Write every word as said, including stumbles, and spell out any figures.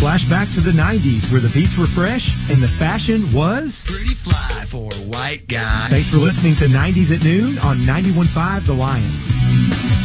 Flashback to the nineties where the beats were fresh and the fashion was pretty fly for a white guy. Thanks for listening to nineties at Noon on ninety-one point five The Lion.